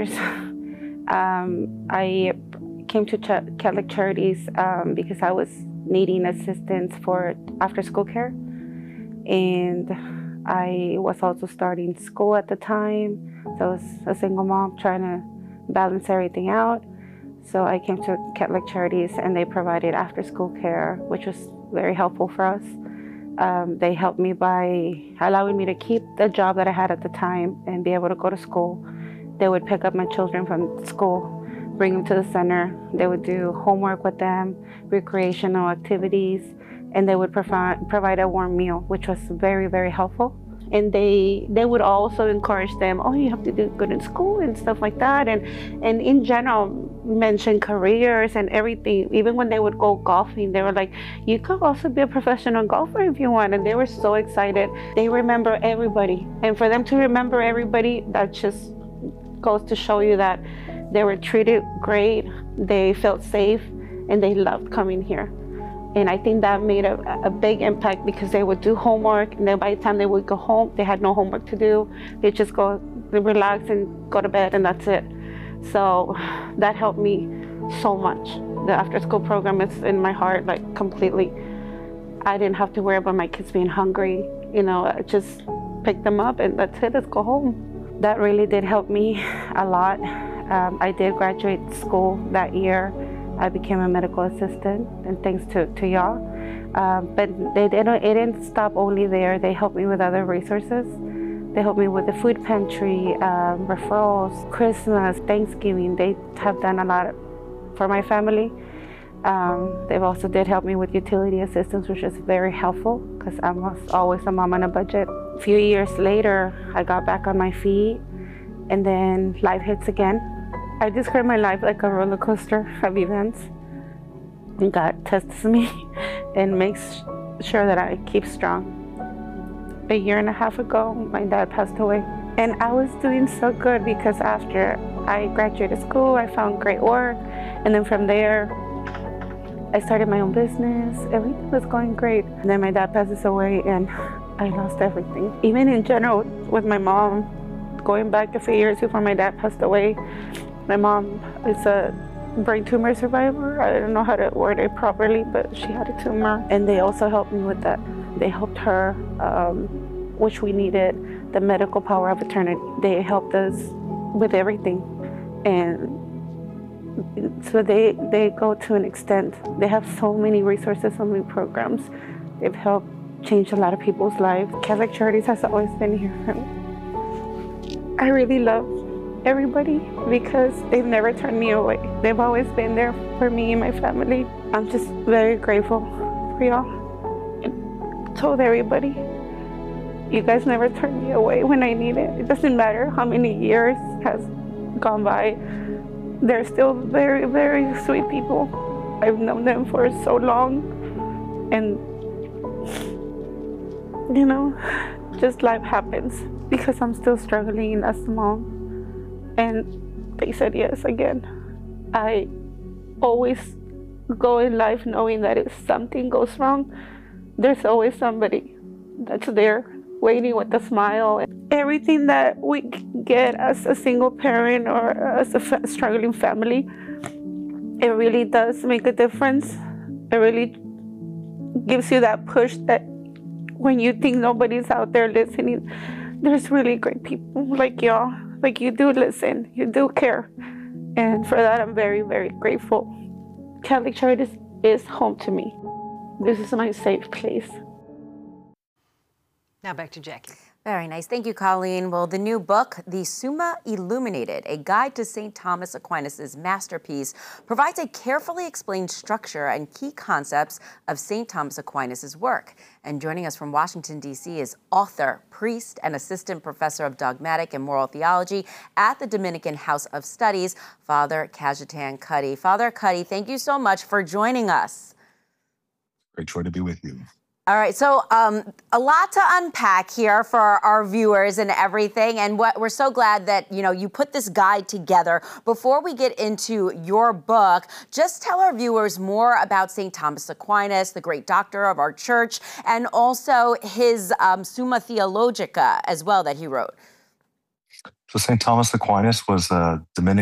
years. I came to Catholic Charities because I was needing assistance for after-school care, and I was also starting school at the time. So I was a single mom trying to balance everything out. So I came to Catholic Charities, and they provided after-school care, which was very helpful for us. They helped me by allowing me to keep the job that I had at the time and be able to go to school. They would pick up my children from school, bring them to the center. They would do homework with them, recreational activities, and they would provide a warm meal, which was very, very helpful. And they would also encourage them, oh, you have to do good in school and stuff like that. And in general, mention careers and everything. Even when they would go golfing, they were like, you could also be a professional golfer if you want. And they were so excited. They remember everybody. And for them to remember everybody, that just goes to show you that they were treated great, they felt safe, and they loved coming here. And I think that made a big impact, because they would do homework, and then by the time they would go home, they had no homework to do. They just go relax and go to bed, and that's it. So that helped me so much. The after-school program is in my heart, like, completely. I didn't have to worry about my kids being hungry. You know, I just pick them up, and that's it, let's go home. That really did help me a lot. I did graduate school that year. I became a medical assistant, and thanks to y'all. But it didn't stop only there. They helped me with other resources. They helped me with the food pantry, referrals, Christmas, Thanksgiving. They have done a lot for my family. They've also did help me with utility assistance, which is very helpful, because I was always a mom on a budget. A few years later, I got back on my feet, and then life hits again. I describe my life like a roller coaster of events. And God tests me and makes sure that I keep strong. A year and a half ago, my dad passed away. And I was doing so good, because after I graduated school, I found great work. And then from there, I started my own business. Everything was going great. And then my dad passes away, and I lost everything. Even in general, with my mom, going back a few years before my dad passed away, my mom is a brain tumor survivor. I don't know how to word it properly, but she had a tumor. And they also helped me with that. They helped her, which we needed, the medical power of attorney. They helped us with everything. And so they go to an extent. They have so many resources, so many programs. They've helped change a lot of people's lives. Catholic Charities has always been here for me. I really love everybody, because they've never turned me away. They've always been there for me and my family. I'm just very grateful for y'all. And told everybody, you guys never turned me away when I need it. It doesn't matter how many years has gone by. They're still very, very sweet people. I've known them for so long. And, you know, just life happens, because I'm still struggling as a mom. And they said yes again. I always go in life knowing that if something goes wrong, there's always somebody that's there waiting with a smile. Everything that we get as a single parent or as a struggling family, it really does make a difference. It really gives you that push that when you think nobody's out there listening, there's really great people like y'all. Like, you do listen, you do care. And for that, I'm very, very grateful. Catholic Charities is home to me. This is my safe place. Now back to Jackie. Very nice. Thank you, Colleen. Well, the new book, The Summa Illuminated, A Guide to St. Thomas Aquinas' Masterpiece, provides a carefully explained structure and key concepts of St. Thomas Aquinas' work. And joining us from Washington, D.C. is author, priest, and assistant professor of dogmatic and moral theology at the Dominican House of Studies, Father Cajetan Cuddy. Father Cuddy, thank you so much for joining us. Great joy to be with you. All right, so a lot to unpack here for our viewers and everything, and we're so glad that you put this guide together. Before we get into your book, just tell our viewers more about St. Thomas Aquinas, the great doctor of our church, and also his Summa Theologica as well that he wrote. So St. Thomas Aquinas was a Dominican